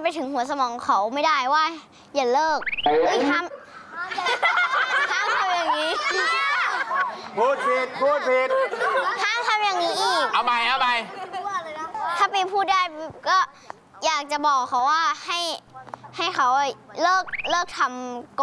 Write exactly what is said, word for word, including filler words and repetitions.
ไปถึงหัวสมองเขาไม่ได้ว่าอย่าเลิกเฮ้ยห้ามห้ามทำอย่างนี้พูดผิดพูดผิดห้ามทำอย่างนี้อีกเอาใหม่เอาใหม่ถ้าปีพูดได้ก็อยากจะบอกเขาว่าให้ให้เขาเลิกเลิกทำ